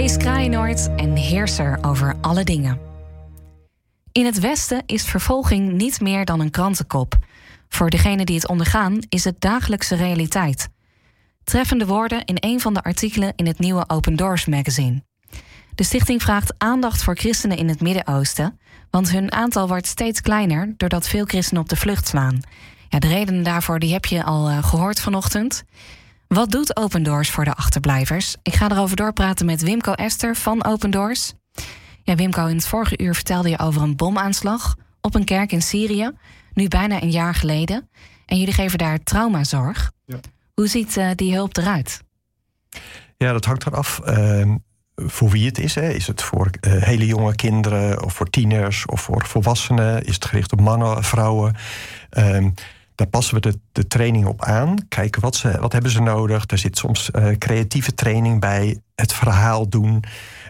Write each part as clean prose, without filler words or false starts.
Kees Kraaienoord en heerser over alle dingen. In het Westen is vervolging niet meer dan een krantenkop. Voor degenen die het ondergaan is het dagelijkse realiteit. Treffende woorden in een van de artikelen in het nieuwe Open Doors magazine. De stichting vraagt aandacht voor christenen in het Midden-Oosten, want hun aantal wordt steeds kleiner doordat veel christenen op de vlucht slaan. Ja, de redenen daarvoor die heb je al gehoord vanochtend. Wat doet Open Doors voor de achterblijvers? Ik ga erover doorpraten met Wimco Ester van Open Doors. Ja, Wimco, in het vorige uur vertelde je over een bomaanslag op een kerk in Syrië, nu bijna een jaar geleden. En jullie geven daar traumazorg. Ja. Hoe ziet die hulp eruit? Ja, dat hangt eraf voor wie het is. Hè. Is het voor hele jonge kinderen of voor tieners of voor volwassenen? Is het gericht op mannen, vrouwen? Daar passen we de training op aan. Kijken wat hebben ze nodig. Er zit soms creatieve training bij. Het verhaal doen.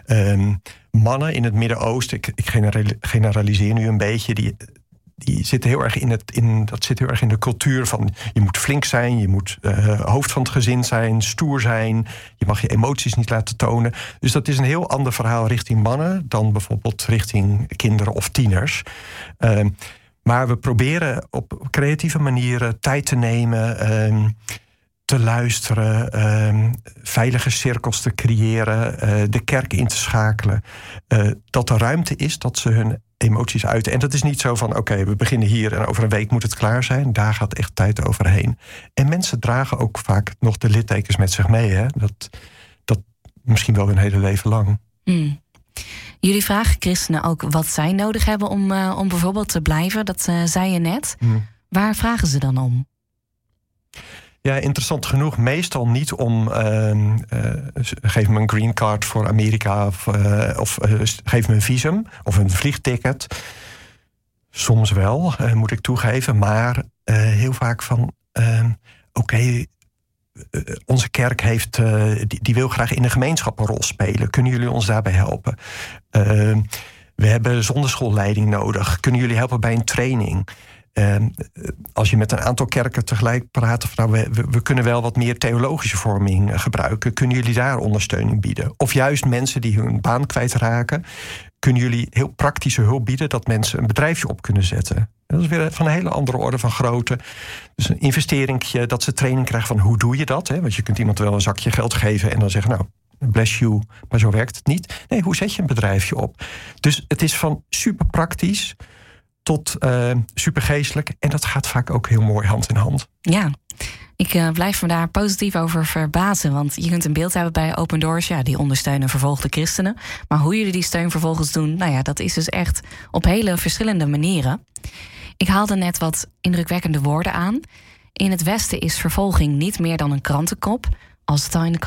Mannen in het Midden-Oosten, ik generaliseer nu een beetje, die zitten heel erg dat zit heel erg in de cultuur van je moet flink zijn, je moet hoofd van het gezin zijn, stoer zijn, je mag je emoties niet laten tonen. Dus dat is een heel ander verhaal richting mannen dan bijvoorbeeld richting kinderen of tieners. Maar we proberen op creatieve manieren tijd te nemen, te luisteren, veilige cirkels te creëren, de kerk in te schakelen. Dat er ruimte is dat ze hun emoties uiten. En dat is niet zo van, oké, we beginnen hier en over een week moet het klaar zijn. Daar gaat echt tijd overheen. En mensen dragen ook vaak nog de littekens met zich mee. Hè? Dat misschien wel hun hele leven lang. Jullie vragen christenen ook wat zij nodig hebben om bijvoorbeeld te blijven. Dat zei je net. Waar vragen ze dan om? Ja, interessant genoeg. Meestal niet om geef me een green card voor Amerika of geef me een visum of een vliegticket. Soms wel, moet ik toegeven. Maar heel vaak van oké, onze kerk die wil graag in de gemeenschap een rol spelen. Kunnen jullie ons daarbij helpen? We hebben zonderschoolleiding nodig. Kunnen jullie helpen bij een training? Als je met een aantal kerken tegelijk praat, of we kunnen wel wat meer theologische vorming gebruiken. Kunnen jullie daar ondersteuning bieden? Of juist mensen die hun baan kwijtraken, kunnen jullie heel praktische hulp bieden dat mensen een bedrijfje op kunnen zetten? Dat is weer van een hele andere orde van grootte. Dus een investeringje, dat ze training krijgen van hoe doe je dat? Hè? Want je kunt iemand wel een zakje geld geven en dan zeggen, nou, bless you, maar zo werkt het niet. Nee, hoe zet je een bedrijfje op? Dus het is van super praktisch tot supergeestelijk. En dat gaat vaak ook heel mooi hand in hand. Ja, ik blijf me daar positief over verbazen. Want je kunt een beeld hebben bij Open Doors. Ja, die ondersteunen vervolgde christenen. Maar hoe jullie die steun vervolgens doen, nou ja, dat is dus echt op hele verschillende manieren. Ik haalde net wat indrukwekkende woorden aan. In het Westen is vervolging niet meer dan een krantenkop. Als het al in de